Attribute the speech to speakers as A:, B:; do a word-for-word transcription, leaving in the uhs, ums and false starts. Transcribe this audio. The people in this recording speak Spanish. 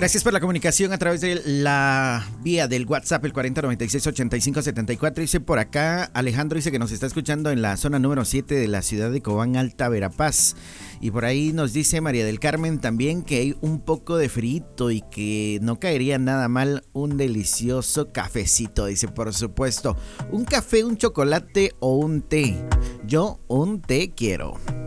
A: Gracias por la comunicación a través de la vía del WhatsApp, el cuarenta noventa y seis ochenta y cinco setenta y cuatro. Dice por acá, Alejandro dice que nos está escuchando en la zona número siete de la ciudad de Cobán Alta, Verapaz. Y por ahí nos dice María del Carmen también que hay un poco de frito y que no caería nada mal un delicioso cafecito. Dice, por supuesto, un café, un chocolate o un té. Yo un té quiero.